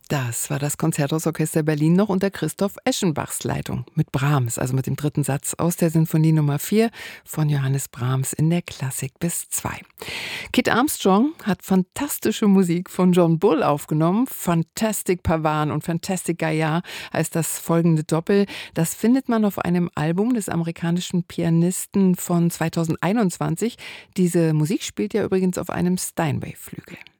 Das war das Konzerthausorchester Berlin noch unter Christoph Eschenbachs Leitung mit Brahms, also mit dem dritten Satz aus der Sinfonie Nummer 4 von Johannes Brahms in der Klassik bis 2. Kit Armstrong hat fantastische Musik von John Bull aufgenommen. Fantastic Pavane und Fantastic Gaillard heißt das folgende Doppel. Das findet man auf einem Album des amerikanischen Pianisten von 2021. Diese Musik spielt ja übrigens auf einem Steinway-Flügel.